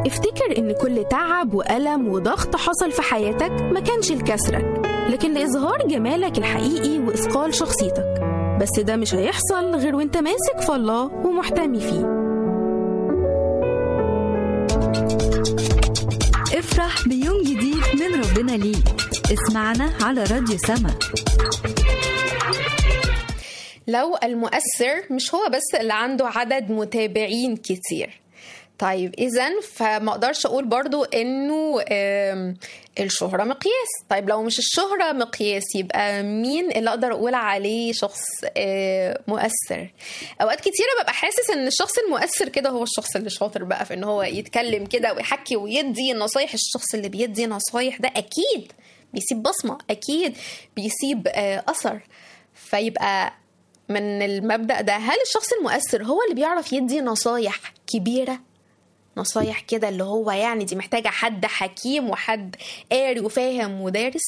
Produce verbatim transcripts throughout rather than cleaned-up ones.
افتكر إن كل تعب وألم وضغط حصل في حياتك ما كانش لكسرك، لكن لإظهار جمالك الحقيقي وإثقال شخصيتك. بس ده مش هيحصل غير وانت ماسك في الله ومحتمي فيه. افرح بيوم جديد من ربنا ليك. اسمعنا على راديو سما. لو المؤثر مش هو بس اللي عنده عدد متابعين كتير، طيب إذن فما أقدرش أقول برضو إنه الشهرة مقياس. طيب لو مش الشهرة مقياس، يبقى مين اللي أقدر أقول عليه شخص مؤثر؟ أوقات كتيرة ببقى حاسس إن الشخص المؤثر كده هو الشخص اللي شاطر بقى في إن هو يتكلم كده ويحكي ويدي نصايح. الشخص اللي بيدي نصايح ده أكيد بيسيب بصمة، أكيد بيسيب أثر. فيبقى من المبدأ ده، هل الشخص المؤثر هو اللي بيعرف يدي نصايح كبيرة، نصايح كده اللي هو يعني دي محتاجة حد حكيم وحد قاري وفاهم ودارس؟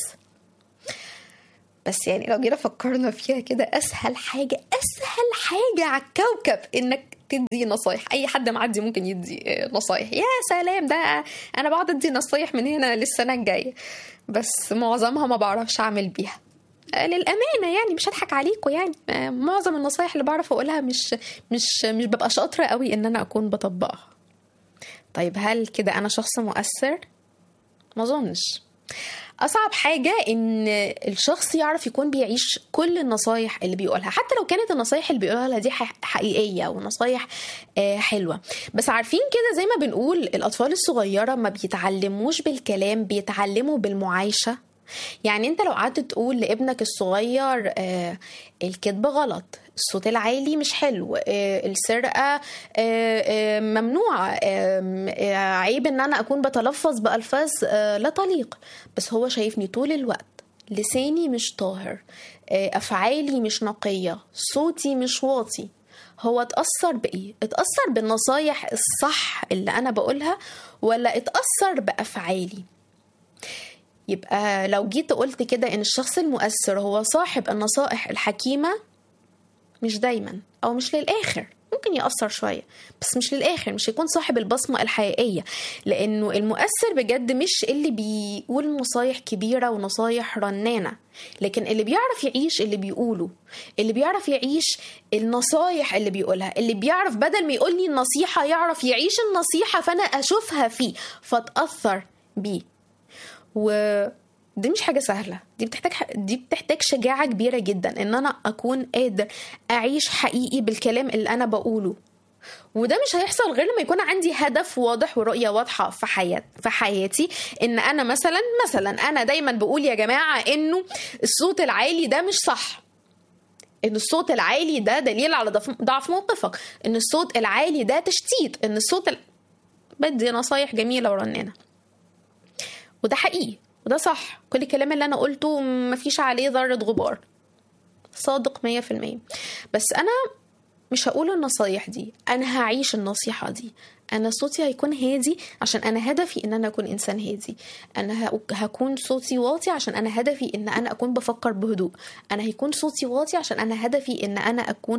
بس يعني لو جينا فكرنا فيها كده، أسهل حاجة أسهل حاجة على الكوكب إنك تدي نصايح. أي حد معدي ممكن يدي نصايح. يا سلام، ده أنا بقعد أدي نصايح من هنا للسنة الجاية، بس معظمها ما بعرفش أعمل بيها للأمانة. يعني مش هضحك عليكم، يعني معظم النصايح اللي بعرف أقولها مش مش مش ببقى شاطرة قوي إن أنا أكون بطبقها. طيب هل كده أنا شخص مؤثر؟ ما أظنش. أصعب حاجة إن الشخص يعرف يكون بيعيش كل النصايح اللي بيقولها، حتى لو كانت النصايح اللي بيقولها دي حقيقية ونصايح حلوة. بس عارفين كده زي ما بنقول الأطفال الصغيرة ما بيتعلموش بالكلام، بيتعلموا بالمعايشة. يعني انت لو قعدت تقول لابنك الصغير آه الكذب غلط، الصوت العالي مش حلو، آه السرقة آه آه ممنوع، آه عيب ان انا اكون بتلفظ بألفاظ آه لا تليق، بس هو شايفني طول الوقت لساني مش طاهر، آه افعالي مش نقية، صوتي مش واطي، هو اتأثر بإيه؟ اتأثر بالنصايح الصح اللي انا بقولها ولا اتأثر بأفعالي؟ يبقى لو جيت قلت كده إن الشخص المؤثر هو صاحب النصائح الحكيمة، مش دايما أو مش للآخر، ممكن يأثر شوية بس مش للآخر، مش يكون صاحب البصمة الحقيقية. لأنه المؤثر بجد مش اللي بيقول نصايح كبيرة ونصايح رنانة، لكن اللي بيعرف يعيش اللي بيقوله، اللي بيعرف يعيش النصايح اللي بيقولها، اللي بيعرف بدل ما يقول لي النصيحة يعرف يعيش النصيحة فأنا أشوفها فيه فأتأثر بيه. ودي مش حاجة سهلة، دي بتحتاج دي بتحتاج شجاعة كبيرة جدا ان انا اكون قادر اعيش حقيقي بالكلام اللي انا بقوله. وده مش هيحصل غير لما يكون عندي هدف واضح ورؤية واضحة في حياتي في حياتي ان انا مثلا مثلا انا دايما بقول يا جماعة انه الصوت العالي ده مش صح، ان الصوت العالي ده دليل على ضعف موقفك، ان الصوت العالي ده تشتيت، ان الصوت ال... بدي نصايح جميلة ورنانة، وده حقيقي وده صح. كل الكلام اللي أنا قلته مفيش عليه ذرة غبار، صادق مية في المية. بس أنا مش هقول النصايح دي، أنا هعيش النصيحة دي. أنا صوتي هيكون هادي عشان أنا هدفي إن أنا أكون إنسان هادي. أنا هكون صوتي واطي عشان أنا هدفي إن أنا أكون بفكر بهدوء. أنا هيكون صوتي واطي عشان أنا هدفي إن أنا أكون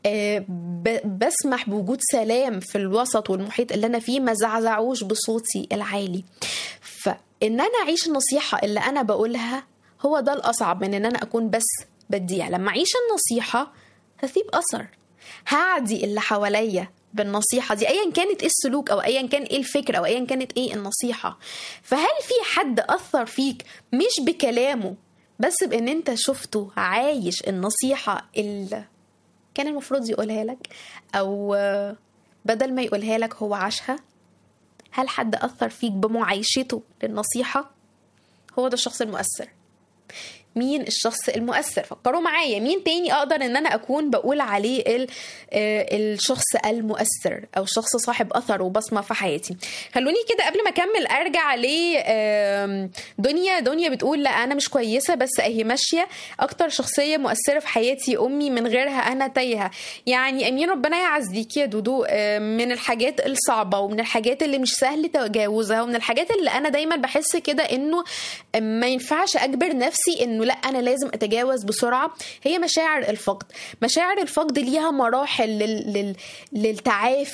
بسمح بوجود سلام في الوسط والمحيط اللي أنا فيه، ما زعزعوش بصوتي العالي. فإن أنا أعيش النصيحة اللي أنا بقولها هو ده الأصعب من إن أنا أكون بس بديع. لما أعيش النصيحة هسيب أثر، هعدي اللي حواليا بالنصيحة دي، أيا كانت إيه السلوك أو أيا كان إيه الفكرة أو أيا كانت إيه النصيحة. فهل في حد أثر فيك مش بكلامه بس بأن أنت شفته عايش النصيحة اللي كان المفروض يقولها لك، أو بدل ما يقولها لك هو عاشها؟ هل حد أثر فيك بمعايشته للنصيحة؟ هو ده الشخص المؤثر. مين الشخص المؤثر؟ فكروا معايا، مين تاني أقدر أن أنا أكون بقول عليه الشخص المؤثر أو شخص صاحب أثر وبصمة في حياتي؟ خلوني كده قبل ما أكمل أرجع ل دنيا. دنيا بتقول لا أنا مش كويسة بس أهي ماشية، أكتر شخصية مؤثرة في حياتي أمي، من غيرها أنا تايهة. يعني أمين ربنا يعزيك يا دودو، من الحاجات الصعبة ومن الحاجات اللي مش سهل تجاوزها ومن الحاجات اللي أنا دايما بحس كده إنه ما ينفعش أجبر نفسي إنه لا أنا لازم أتجاوز بسرعة، هي مشاعر الفقد. مشاعر الفقد ليها مراحل لل... لل... للتعافي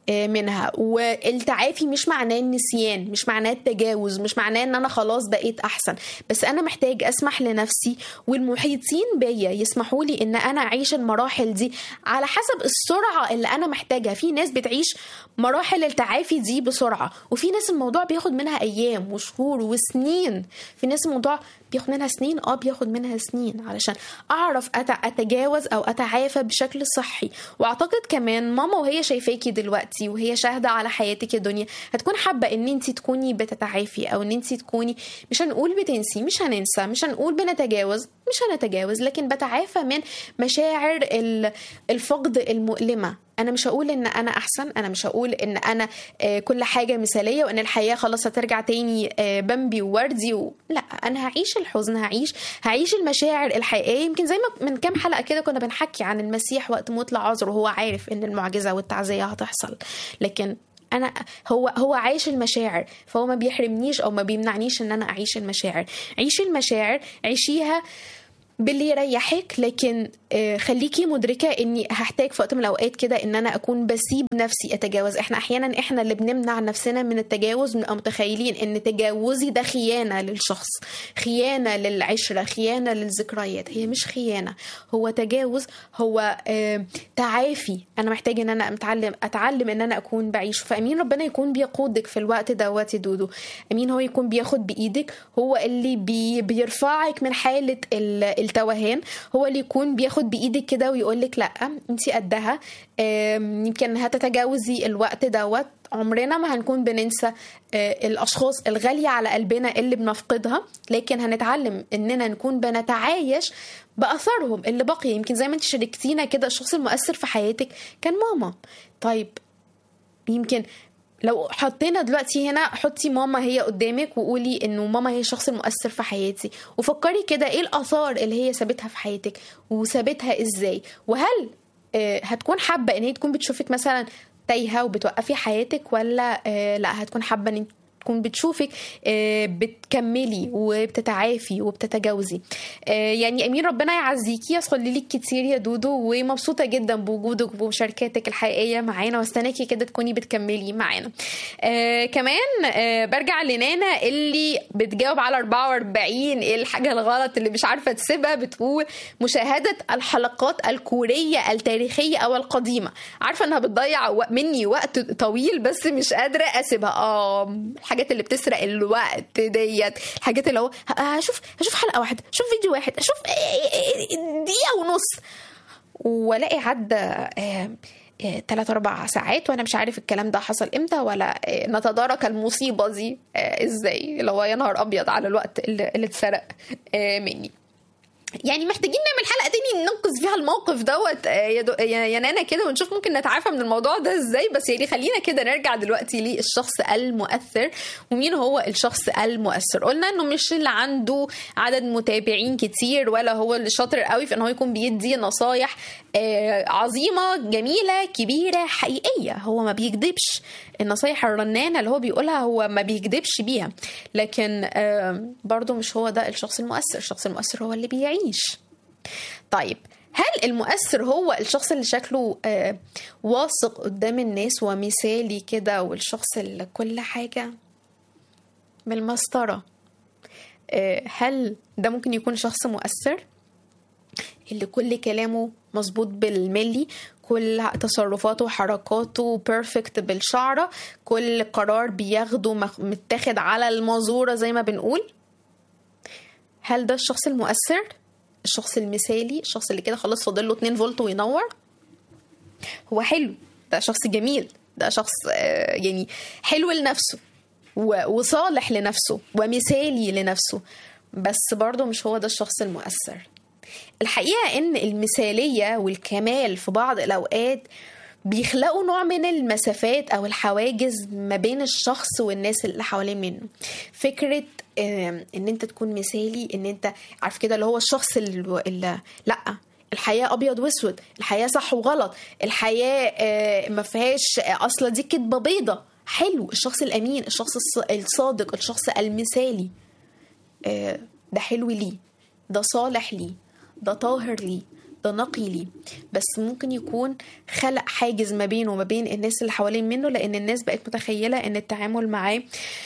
منها. والتعافي مش معناه النسيان، مش معناه التجاوز، مش معناه ان انا خلاص بقيت احسن، بس انا محتاج اسمح لنفسي والمحيطين بيا يسمحوا لي ان انا اعيش المراحل دي على حسب السرعة اللي انا محتاجها. في ناس بتعيش مراحل التعافي دي بسرعة، وفي ناس الموضوع بياخد منها ايام وشهور وسنين. في ناس الموضوع بياخد منها سنين اه بياخد منها سنين علشان اعرف اتجاوز او اتعافى بشكل صحي. واعتقد كمان ماما وهي شايفاكي دلوقتي وهي شاهده على حياتك يا دنيا هتكون حابه ان انت تكوني بتتعافي، او ان انت تكوني مش هنقول بتنسي، مش هننسى، مش هنقول بنتجاوز، مش هنتجاوز، لكن بتعافى من مشاعر الفقد المؤلمه. انا مش هقول ان انا احسن، انا مش هقول ان انا كل حاجه مثاليه وان الحياه خلاص هترجع تاني بمبي ووردي و... لا، انا هعيش الحزن، هعيش هعيش المشاعر الحقيقيه. يمكن زي ما من كام حلقه كده كنا بنحكي عن المسيح وقت موت لعازر وهو عارف ان المعجزه والتعزيه هتحصل، لكن انا هو هو عايش المشاعر، فهو ما بيحرمنيش او ما بيمنعنيش ان انا اعيش المشاعر. عيشي المشاعر، عيشيها باللي يريحك، لكن خليكي مدركة اني هحتاج في وقت من الاوقات كده ان انا اكون بسيب نفسي اتجاوز. احنا احيانا احنا اللي بنمنع نفسنا من التجاوز، بنبقى متخيلين ان تجاوزي ده خيانة للشخص، خيانة للعشرة، خيانة للذكريات. هي مش خيانة، هو تجاوز، هو اه تعافي. انا محتاج ان انا اتعلم اتعلم ان انا اكون بعيش. فامين ربنا يكون بيقودك في الوقت دوت دودو، امين هو يكون بياخد بايدك، هو اللي بي بيرفعك من حالة التوهان، هو اللي يكون بياخد بايدك كده ويقولك لا انتي قدها. يمكن هتتجاوزي الوقت دوت. عمرنا ما هنكون بننسى الاشخاص الغالية على قلبنا اللي بنفقدها، لكن هنتعلم اننا نكون بنتعايش باثرهم اللي بقي. يمكن زي ما انت شاركتينا كده الشخص المؤثر في حياتك كان ماما. طيب يمكن لو حطينا دلوقتي هنا، حطي ماما هي قدامك وقولي انه ماما هي الشخص المؤثر في حياتي، وفكري كده ايه الاثار اللي هي سابتها في حياتك وسابتها ازاي. وهل آه هتكون حابة ان هي تكون بتشوفك مثلا تايهة وبتوقفي حياتك، ولا آه لا هتكون حابة ان تكون بتشوفك بتكملي وبتتعافي وبتتجاوزي؟ يعني امين ربنا يعزيكي، اصلي لك كتير يا دودو، ومبسوطه جدا بوجودك ومشاركاتك الحقيقيه معانا، واستناكي كده تكوني بتكملي معانا. آه كمان آه برجع لنانا اللي بتجاوب على أربعة وأربعين ايه الحاجه الغلط اللي مش عارفه تسيبها. بتقول مشاهده الحلقات الكوريه التاريخيه او القديمه، عارفه انها بتضيع مني وقت طويل بس مش قادره اسيبها. اه الحاجات اللي بتسرق الوقت ديت، الحاجات اللي هو هشوف هشوف حلقه واحده، اشوف فيديو واحد، اشوف دقيقه ونص، والاقي عدى ثلاث اربع ساعات وانا مش عارف الكلام ده حصل امتى، ولا نتدارك المصيبه دي ازاي. اللي هو يا نهار ابيض على الوقت اللي, اللي اتسرق مني. يعني محتاجين نعمل حلقه تاني ننقذ فيها الموقف دوت يا يا نانا كده، ونشوف ممكن نتعافى من الموضوع ده ازاي. بس يعني خلينا كده نرجع دلوقتي للشخص المؤثر. ومين هو الشخص المؤثر؟ قلنا انه مش اللي عنده عدد متابعين كتير، ولا هو اللي شاطر قوي في ان هو يكون بيدي نصايح عظيمه جميله كبيره حقيقيه. هو ما بيكذبش، النصايح الرنانه اللي هو بيقولها هو ما بيكذبش بيها، لكن برضو مش هو ده الشخص المؤثر. الشخص المؤثر هو اللي بيعيش. طيب هل المؤثر هو الشخص اللي شكله آه واثق قدام الناس ومثالي كده، والشخص اللي كل حاجة بالمسطرة؟ آه هل ده ممكن يكون شخص مؤثر اللي كل كلامه مظبوط بالملي، كل تصرفاته وحركاته بيرفكت بالشعرة، كل قرار بياخده متاخد على المزورة زي ما بنقول؟ هل ده الشخص المؤثر، الشخص المثالي، الشخص اللي كده خلاص فاضل له اتنين فولت وينور؟ هو حلو، ده شخص جميل، ده شخص يعني حلو لنفسه وصالح لنفسه ومثالي لنفسه، بس برضه مش هو ده الشخص المؤثر. الحقيقة ان المثالية والكمال في بعض الأوقات بيخلقوا نوع من المسافات أو الحواجز ما بين الشخص والناس اللي حوالين منه. فكرة ان انت تكون مثالي، ان انت عارف كده اللي هو الشخص اللي, اللي لا الحياة أبيض واسود، الحياة صح وغلط، الحياة ما فيهاش أصلا دي كدبة بيضة. حلو الشخص الأمين، الشخص الصادق، الشخص المثالي، ده حلو ليه، ده صالح ليه، ده طاهر ليه، حد نقي ليه، بس ممكن يكون خلق حاجز ما بينه وما بين الناس اللي حوالين منه، لان الناس بقت متخيلة ان التعامل معاه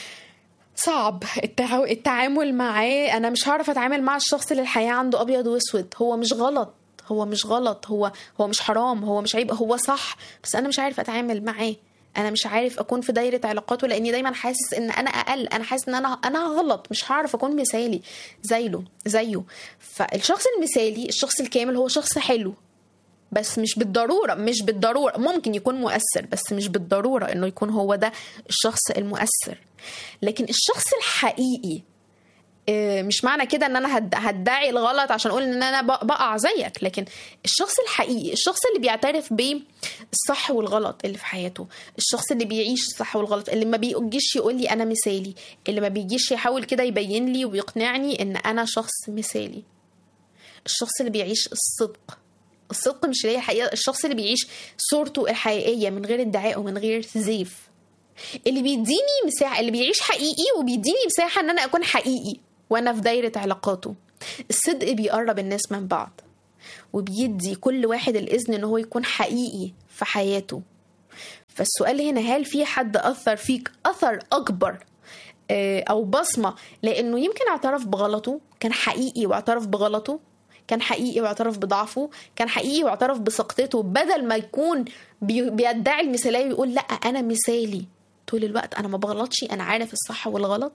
صعب. التعامل معاه انا مش هعرف اتعامل مع الشخص اللي الحياة عنده ابيض واسود. هو مش غلط، هو مش غلط، هو هو مش حرام، هو مش عيب، هو صح، بس انا مش عارف اتعامل معاه. انا مش عارف اكون في دايره علاقاته لاني دايما حاسس ان انا اقل، انا حاسس ان انا انا غلط، مش هعرف اكون مثالي زيه زيه فالشخص المثالي، الشخص الكامل، هو شخص حلو، بس مش بالضروره مش بالضروره ممكن يكون مؤثر، بس مش بالضروره انه يكون هو ده الشخص المؤثر. لكن الشخص الحقيقي مش معنى كده ان انا هدعي الغلط عشان اقول ان انا بقع زيك، لكن الشخص الحقيقي، الشخص اللي بيعترف بالصح والغلط اللي في حياته، الشخص اللي بيعيش الصح والغلط، اللي ما بيجيش يقول لي انا مثالي، اللي ما بيجيش يحاول كده يبين لي ويقنعني ان انا شخص مثالي، الشخص اللي بيعيش الصدق. الصدق مش اللي هي حقيقة، الشخص اللي بيعيش صورته الحقيقية من غير ادعاء ومن غير زيف، اللي بيديني مساحة، اللي بيعيش حقيقي وبيديني مساحة ان انا اكون حقيقي وانا في دايرة علاقاته. الصدق بيقرب الناس من بعض وبيدي كل واحد الإذن ان هو يكون حقيقي في حياته. فالسؤال هنا، هل في حد أثر فيك أثر أكبر أو بصمة لأنه يمكن اعترف بغلطه، كان حقيقي واعترف بغلطه، كان حقيقي واعترف بضعفه، كان حقيقي واعترف بسقطته، بدل ما يكون بيدعي المثالية ويقول لا أنا مثالي طول الوقت، أنا ما بغلطش، أنا عارف الصح والغلط.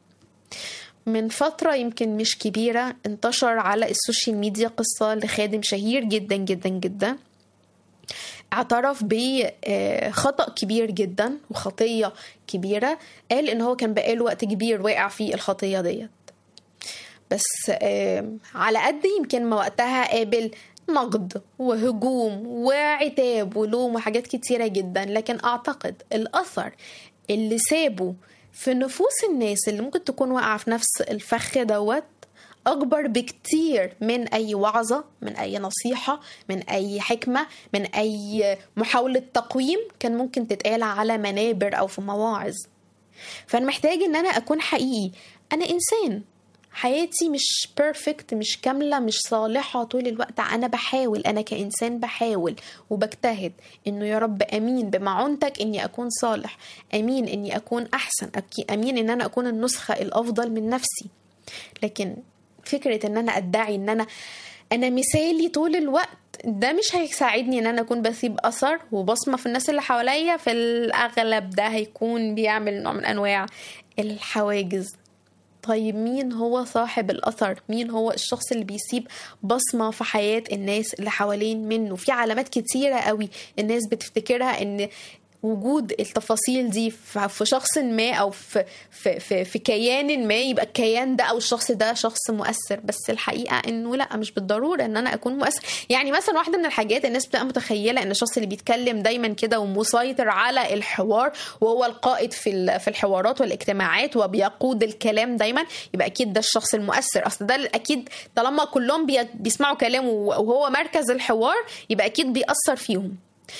من فترة يمكن مش كبيرة انتشر على السوشيال ميديا قصة لخادم شهير جدا جدا جدا اعترف بخطأ كبير جدا وخطية كبيرة، قال ان هو كان بقاله وقت كبير واقع في الخطية ديت، بس على قد يمكن ما وقتها قابل نقد وهجوم وعتاب ولوم وحاجات كتيرة جدا، لكن اعتقد الأثر اللي سابه في نفوس الناس اللي ممكن تكون واقعة في نفس الفخ دوت أكبر بكتير من أي وعظة، من أي نصيحة، من أي حكمة، من أي محاولة تقويم كان ممكن تتقال على منابر أو في مواعظ. فأنا محتاج إن أنا أكون حقيقي، أنا إنسان، حياتي مش بيرفكت، مش كاملة، مش صالحة طول الوقت، أنا بحاول، أنا كإنسان بحاول وبجتهد إنه يا رب أمين بمعونتك إني أكون صالح، أمين إني أكون أحسن، أمين إن أنا أكون النسخة الأفضل من نفسي. لكن فكرة إن أنا أدعي إن أنا أنا مثالي طول الوقت، ده مش هيساعدني إن أنا أكون بسيب أثر وبصمة في الناس اللي حواليا. في الأغلب ده هيكون بيعمل نوع من أنواع الحواجز. طيب مين هو صاحب الأثر؟ مين هو الشخص اللي بيسيب بصمة في حياة الناس اللي حوالين منه؟ في علامات كتيرة قوي الناس بتفتكرها ان وجود التفاصيل دي في شخص ما او في, في, في, في كيان ما يبقى الكيان ده او الشخص ده شخص مؤثر، بس الحقيقة انه لا، مش بالضرورة ان انا اكون مؤثر. يعني مثلا واحدة من الحاجات الناس بتبقى متخيلة ان الشخص اللي بيتكلم دايما كده ومسيطر على الحوار وهو القائد في في الحوارات والاجتماعات وبيقود الكلام دايما، يبقى اكيد ده الشخص المؤثر. اصل ده اكيد طالما كلهم بيسمعوا كلامه وهو مركز الحوار يبقى اكيد بيأثر فيهم.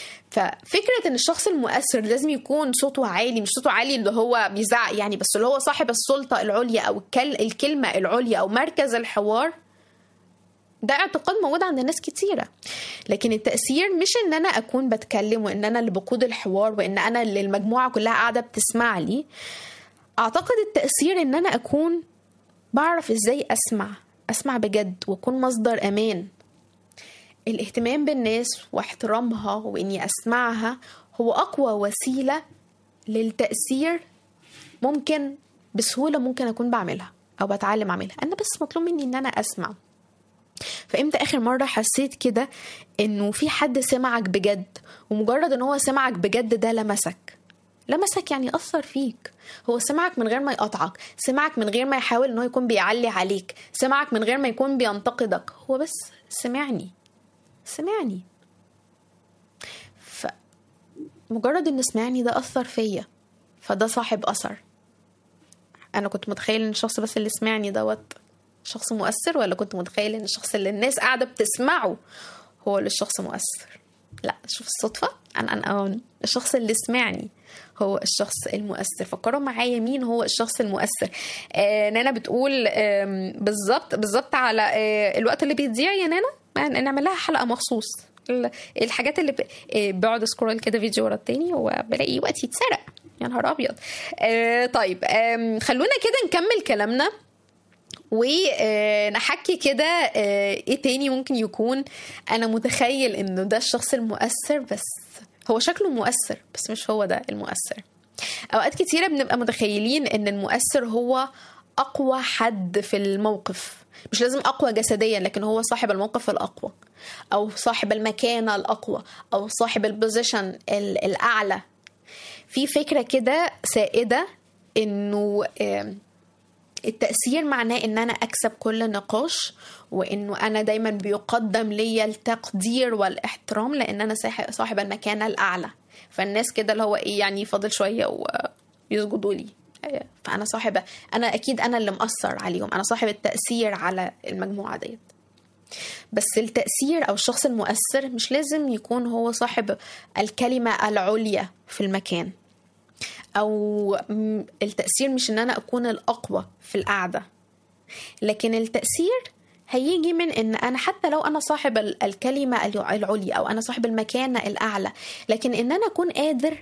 ففكرة ان الشخص المؤثر لازم يكون صوته عالي، مش صوته عالي اللي هو بيزعق يعني، بس اللي هو صاحب السلطة العليا او الكلمة العليا او مركز الحوار، ده اعتقاد موجود عند ناس كتيرة. لكن التأثير مش ان انا اكون بتكلم وان انا اللي بقود الحوار وان انا اللي المجموعة كلها قاعدة بتسمع لي. اعتقد التأثير ان انا اكون بعرف ازاي اسمع اسمع بجد واكون مصدر امان. الاهتمام بالناس واحترامها وإني أسمعها هو أقوى وسيلة للتأثير ممكن بسهولة ممكن أكون بعملها أو بتعلم أعملها. أنا بس مطلوب مني إن أنا أسمع. فإمتى آخر مرة حسيت كده إنه في حد سمعك بجد، ومجرد إن هو سمعك بجد ده لمسك لمسك يعني أثر فيك؟ هو سمعك من غير ما يقطعك، سمعك من غير ما يحاول إنه يكون بيعلي عليك، سمعك من غير ما يكون بينتقدك، هو بس سمعني سمعني. فمجرد ان سمعني ده اثر فيا، فده صاحب اثر. انا كنت متخيل ان الشخص بس اللي سمعني دوت شخص مؤثر، ولا كنت متخيل ان الشخص اللي الناس قاعده بتسمعه هو اللي الشخص مؤثر؟ لا، شوف الصدفه، انا انا الشخص اللي سمعني هو الشخص المؤثر. فكروا معايا مين هو الشخص المؤثر. آه نانا بتقول آه بالظبط بالظبط على آه الوقت اللي بيضيع يا نانا. نعمل لها حلقه مخصوص. الحاجات اللي بقعد سكرول كده فيديو ورا التاني وبلاقي وقتي يتسرق، يا نهار ابيض. آه طيب آه خلونا كده نكمل كلامنا ونحكي كده. آه ايه تاني ممكن يكون انا متخيل انه ده الشخص المؤثر، بس هو شكله مؤثر بس مش هو ده المؤثر. اوقات كتيرة بنبقى متخيلين ان المؤثر هو اقوى حد في الموقف، مش لازم اقوى جسديا، لكن هو صاحب الموقف الاقوى، او صاحب المكانة الاقوى، او صاحب البوزيشن الاعلى. في فكرة كده سائدة انه التأثير معناه ان انا اكسب كل نقاش، وانه انا دايما بيقدم لي التقدير والاحترام لان انا صاحب المكانة الاعلى. فالناس كده اللي هو ايه يعني فاضل شوية ويسجدوا لي، فانا صاحبة، انا اكيد انا اللي مؤثر عليهم، انا صاحب التأثير على المجموعة ديت. بس التأثير او الشخص المؤثر مش لازم يكون هو صاحب الكلمة العليا في المكان، او التأثير مش ان انا اكون الاقوى في القعدة، لكن التأثير هيجي من ان انا حتى لو انا صاحب الكلمة العليا او انا صاحب المكانة الاعلى، لكن ان انا اكون قادر